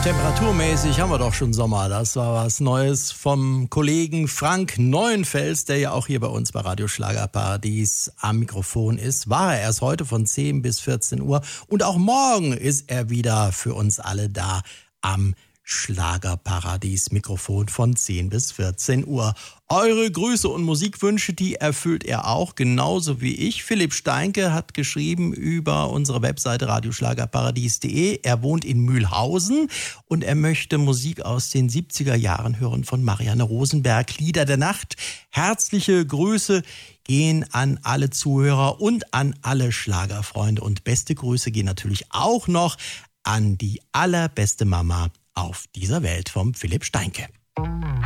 Temperaturmäßig haben wir doch schon Sommer. Das war was Neues vom Kollegen Frank Neuenfels, der ja auch hier bei uns bei Radio Schlagerparadies am Mikrofon ist. War er erst heute von 10 bis 14 Uhr. Und auch morgen ist er wieder für uns alle da am Schlagerparadies-Mikrofon von 10 bis 14 Uhr. Eure Grüße und Musikwünsche, die erfüllt er auch, genauso wie ich. Philipp Steinke hat geschrieben über unsere Webseite radioschlagerparadies.de. Er wohnt in Mühlhausen und er möchte Musik aus den 70er Jahren hören von Marianne Rosenberg, Lieder der Nacht. Herzliche Grüße gehen an alle Zuhörer und an alle Schlagerfreunde. Und beste Grüße gehen natürlich auch noch an die allerbeste Mama auf dieser Welt vom Philipp Steinke.